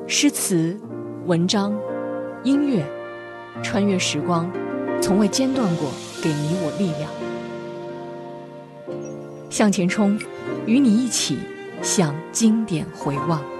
诗词、文章、音乐，穿越时光，从未间断过给你我力量。向前冲，与你一起向经典回望。